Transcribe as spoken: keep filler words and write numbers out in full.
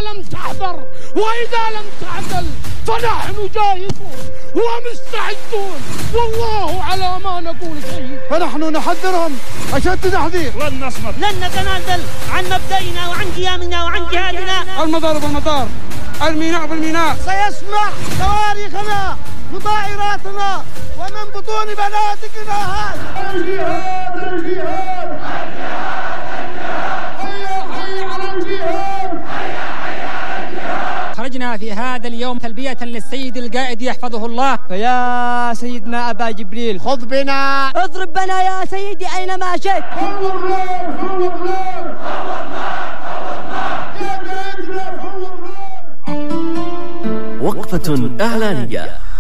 لم تحضر وإذا لم تعدل فنحن جاهزون ومستعدون والله على ما نقول شهيد. فنحن نحذرهم أشد تحذير. لن نصمت، لن نتنازل عن مبدئنا وعن قيامنا وعن جهادنا. المطار بالمطار، الميناء بالميناء. سيسمع صواريخنا وطائراتنا ومن بطون بنادقنا هذا. الجهاد الجهاد حي حي على الجهاد. خرجنا في هذا اليوم تلبية للسيد القائد يحفظه الله. فيا سيدنا أبا جبريل خذ بنا اضرب بنا يا سيدي أينما شئت. فوض نار فوض نار يا قائدنا فوض نار. وقفة إعلانية.